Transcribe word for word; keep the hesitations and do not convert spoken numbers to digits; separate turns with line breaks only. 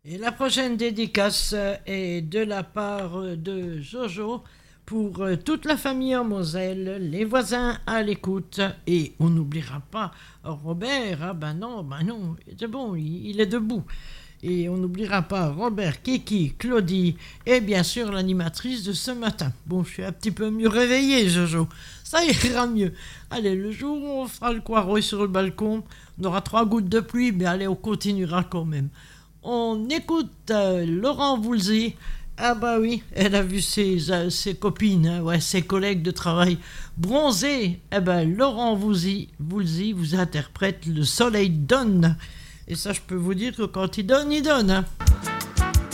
Et la prochaine dédicace est de la part de Jojo pour toute la famille en Moselle, les voisins à l'écoute. Et on n'oubliera pas Robert, ah ben non, ben non, c'est bon, il, il est debout. Et on n'oubliera pas Robert, Kiki, Claudie et bien sûr l'animatrice de ce matin. Bon, je suis un petit peu mieux réveillé, Jojo. Ça ira mieux. Allez, le jour où on fera le coiroy sur le balcon, on aura trois gouttes de pluie, mais allez, on continuera quand même. On écoute euh, Laurent Voulzy. Ah bah oui, elle a vu ses, euh, ses copines, hein, ouais, ses collègues de travail bronzés. Eh ben, Laurent Voulzy, Voulzy vous interprète Le soleil donne. Et ça, je peux vous dire que quand il donne, il donne. Hein.